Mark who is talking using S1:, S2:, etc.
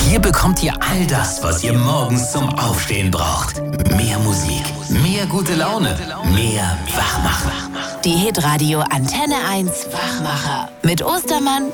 S1: Hier bekommt ihr all das, was ihr morgens zum Aufstehen braucht. Mehr Musik, mehr gute Laune, mehr Wachmacher.
S2: Die Hitradio Antenne 1 Wachmacher mit Ostermann